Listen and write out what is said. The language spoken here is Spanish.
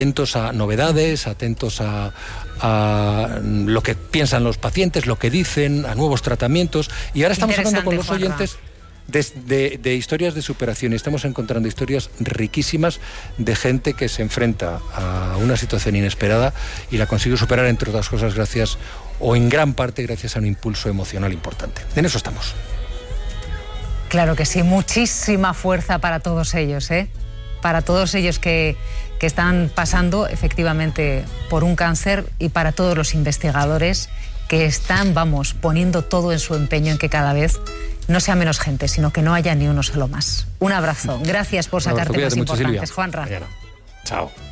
atentos a novedades, atentos a lo que piensan los pacientes, lo que dicen, a nuevos tratamientos. Y ahora estamos hablando con los oyentes de historias de superación, y estamos encontrando historias riquísimas de gente que se enfrenta a una situación inesperada y la consigue superar, entre otras cosas, gracias, o en gran parte gracias a un impulso emocional importante. En eso estamos. Claro que sí, muchísima fuerza para todos ellos, para todos ellos que están pasando efectivamente por un cáncer, y para todos los investigadores que están, poniendo todo en su empeño en que cada vez no sea menos gente, sino que no haya ni uno solo más. Un abrazo. Gracias por sacar temas importantes, Juanra. Chao.